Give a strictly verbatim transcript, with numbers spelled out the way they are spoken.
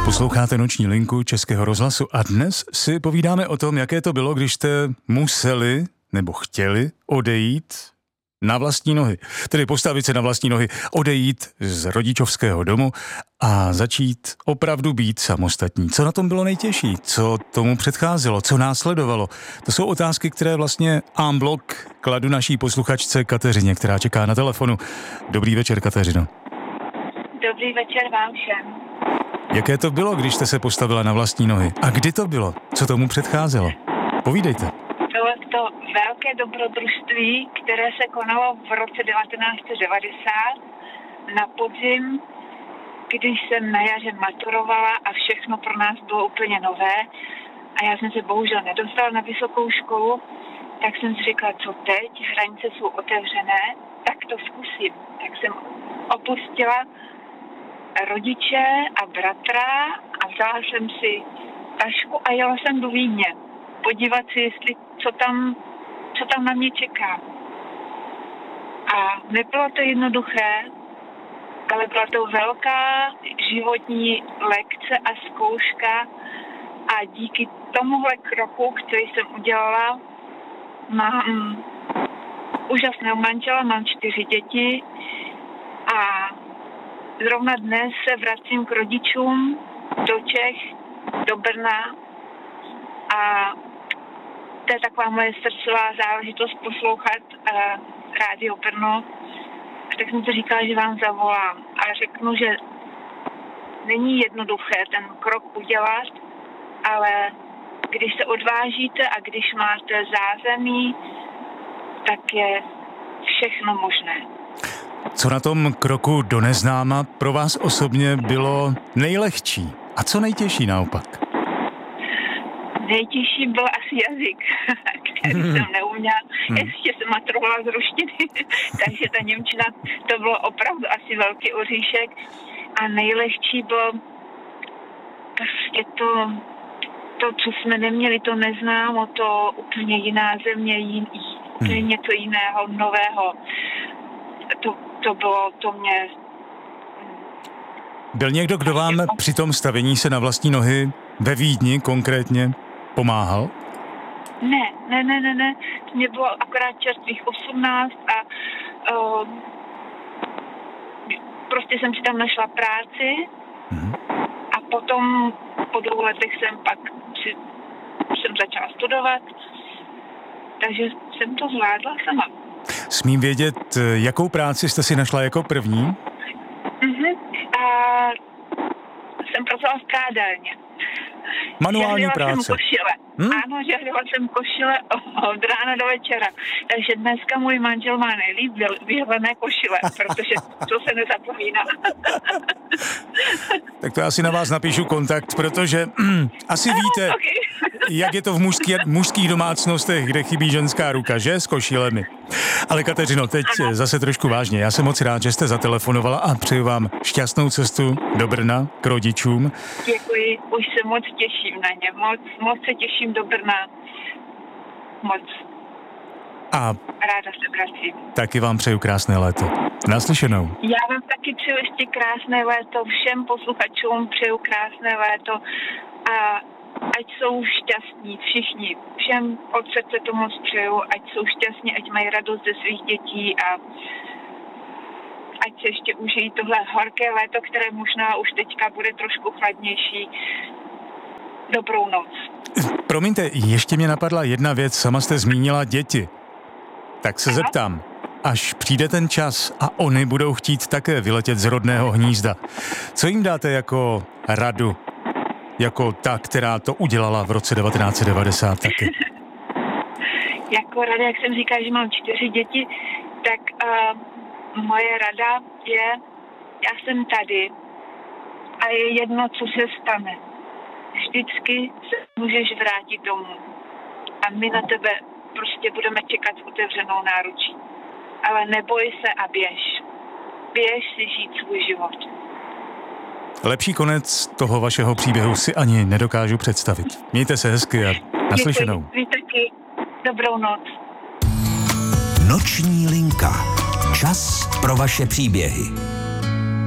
Posloucháte Noční linku Českého rozhlasu a dnes si povídáme o tom, jaké to bylo, když jste museli nebo chtěli odejít na vlastní nohy. Tedy postavit se na vlastní nohy, odejít z rodičovského domu a začít opravdu být samostatní. Co na tom bylo nejtěžší? Co tomu předcházelo? Co následovalo? To jsou otázky, které vlastně en bloc kladu naší posluchačce Kateřině, která čeká na telefonu. Dobrý večer, Kateřino. Dobrý večer vám všem. Jaké to bylo, když jste se postavila na vlastní nohy? A kdy to bylo? Co tomu předcházelo? Povídejte. Bylo to velké dobrodružství, které se konalo v roce devatenáct set devadesát na podzim, když jsem na jaře maturovala a všechno pro nás bylo úplně nové a já jsem se bohužel nedostala na vysokou školu, tak jsem si řekla, co teď, hranice jsou otevřené, tak to zkusím. Tak jsem opustila rodiče a bratra a vzala jsem si tašku a jela jsem do Vídně podívat si, jestli, co tam, co tam na mě čeká. A nebylo to jednoduché, ale byla to velká životní lekce a zkouška a díky tomuhle kroku, který jsem udělala, mám úžasného manžela, mám čtyři děti a zrovna dnes se vracím k rodičům do Čech, do Brna a to je taková moje srdcová záležitost poslouchat uh, Rádio Brno. Tak jsem si říkala, že vám zavolám a řeknu, že není jednoduché ten krok udělat, ale když se odvážíte a když máte zázemí, tak je všechno možné. Co na tom kroku do neznáma pro vás osobně bylo nejlehčí? A co nejtěžší naopak? Nejtěžší byl asi jazyk, který jsem neuměla. Ještě jsem maturovala z ruštiny, takže ta němčina, to bylo opravdu asi velký oříšek. A nejlehčí bylo prostě to, to, co jsme neměli, to neznámo, to úplně jiná země, jin, úplně něco jiného, nového. To, to bylo, to mě... Byl někdo, kdo vám při tom stavění se na vlastní nohy ve Vídni konkrétně pomáhal? Ne, ne, ne, ne, ne. Mně bylo akorát čerstvých osmnáct a uh, prostě jsem si tam našla práci hmm. a potom po dvou letech jsem pak si, jsem začala studovat, takže jsem to zvládla sama. Smím vědět, jakou práci jste si našla jako první? Uh-huh. A jsem pracovala v prádélně. Manuální žehlila práce. Jsem košile. Hmm? Ano, žehlila jsem košile od rána do večera. Takže dneska můj manžel má nejlíp vyhlené košile, protože to se nezapomíná. Tak to já si na vás napíšu kontakt, protože mm, asi víte, okay. jak je to v mužský, mužských domácnostech, kde chybí ženská ruka, že? S košilemi. Ale Kateřino, teď ano. zase trošku vážně. Já jsem moc rád, že jste zatelefonovala a přeju vám šťastnou cestu do Brna k rodičům. Děkuji, už se moc těším na ně. Moc, moc se těším do Brna. Moc. A ráda se vracím. Taky vám přeju krásné léto. Naslyšenou. Já vám taky přeju ještě krásné léto. Všem posluchačům přeju krásné léto. A ať jsou šťastní všichni. Všem od srdce to moc přeju. Ať jsou šťastní, ať mají radost ze svých dětí a ať se ještě užijí tohle horké léto, které možná už teďka bude trošku chladnější. Dobrou noc. Promiňte, ještě mě napadla jedna věc. Sama jste zmínila děti. Tak se Aha. zeptám, až přijde ten čas a oni budou chtít také vyletět z rodného hnízda, co jim dáte jako radu? Jako ta, která to udělala v roce devatenáct set devadesát taky. Jako rada, jak jsem říkala, že mám čtyři děti, tak uh, moje rada je, já jsem tady a je jedno, co se stane. Vždycky se můžeš vrátit domů a my na tebe prostě budeme čekat s otevřenou náručí. Ale neboj se a běž. Běž si žít svůj život. Lepší konec toho vašeho příběhu si ani nedokážu představit. Mějte se hezky a naslyšenou. Děkuji. Vy taky. Dobrou noc. Noční linka. Čas pro vaše příběhy.